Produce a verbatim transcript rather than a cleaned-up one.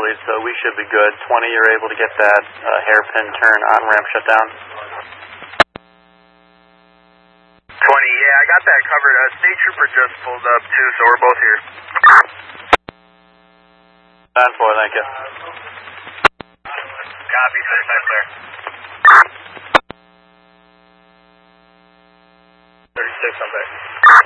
lead, so we should be good. twenty, you're able to get that uh, hairpin turn on ramp shutdown. twenty, yeah, I got that covered. Uh, State Trooper just pulled up too, so we're both here. nine four, thank you. Copy, thirty-five clear. thirty-six, I'm back.